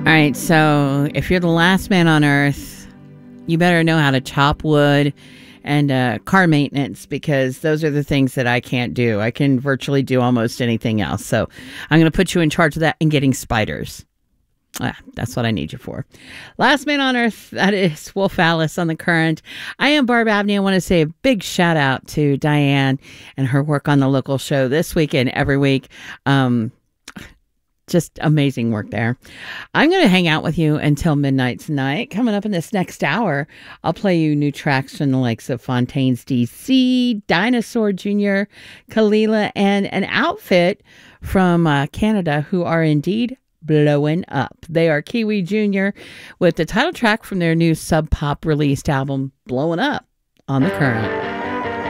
All right, so if you're the last man on earth, you better know how to chop wood and car maintenance, because those are the things that I can't do. I can virtually do almost anything else. So I'm going to put you in charge of that and getting spiders. That's what I need you for. Last man on earth, that is Wolf Alice on the Current. I am Barb Abney. I want to say a big shout out to Diane and her work on the local show this week and every week. Just amazing work there. I'm going to hang out with you until midnight tonight. Coming up in this next hour, I'll play you new tracks from the likes of Fontaines DC, Dinosaur Jr., Kalila, and an outfit from Canada who are indeed blowing up. They are Kiwi Jr. with the title track from their new Sub Pop released album, Blowing Up on the Current.